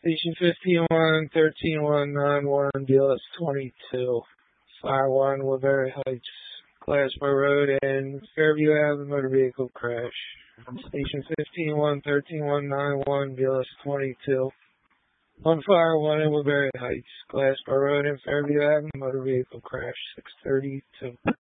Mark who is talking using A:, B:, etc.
A: Station 51, 13191, BLS 22. Fire 1, Woodbury Heights, Glassboro Road, and Fairview Avenue motor vehicle crash. Station 51, 13191, BLS 22. On Fire 1 in Woodbury Heights, Glassboro Road, and Fairview Avenue motor vehicle crash. 632.